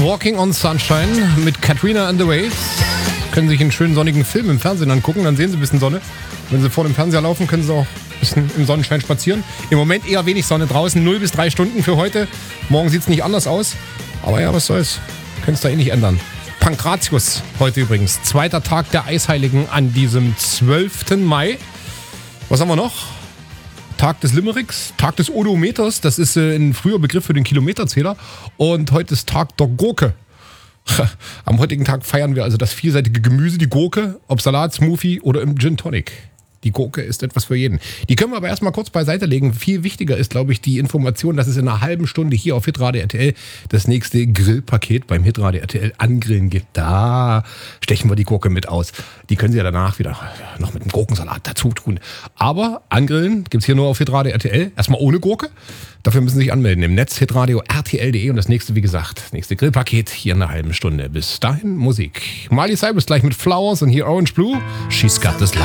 Walking on Sunshine mit Katrina and the Waves. Können sich einen schönen sonnigen Film im Fernsehen angucken, dann sehen Sie ein bisschen Sonne. Wenn Sie vor dem Fernseher laufen, können Sie auch ein bisschen im Sonnenschein spazieren. Im Moment eher wenig Sonne draußen, 0 bis 3 Stunden für heute. Morgen sieht es nicht anders aus. Aber ja, was soll's. Können es da eh nicht ändern. Pankratius heute übrigens. 2. Tag der Eisheiligen an diesem 12. Mai. Was haben wir noch? Tag des Limericks, Tag des Odometers. Das ist ein früher Begriff für den Kilometerzähler. Und heute ist Tag der Gurke. Am heutigen Tag feiern wir also das vielseitige Gemüse, die Gurke, ob Salat, Smoothie oder im Gin Tonic. Die Gurke ist etwas für jeden. Die können wir aber erstmal kurz beiseite legen. Viel wichtiger ist, glaube ich, die Information, dass es in einer halben Stunde hier auf Hitradio RTL das nächste Grillpaket beim Hitradio RTL Angrillen gibt. Da stechen wir die Gurke mit aus. Die können Sie ja danach wieder noch mit einem Gurkensalat dazu tun. Aber Angrillen gibt es hier nur auf Hitradio RTL. Erstmal ohne Gurke. Dafür müssen Sie sich anmelden im Netz hitradio rtl.de und das nächste, wie gesagt, das nächste Grillpaket hier in einer halben Stunde. Bis dahin Musik. Miley Cyrus gleich mit Flowers und hier Orange Blue. She's got this love.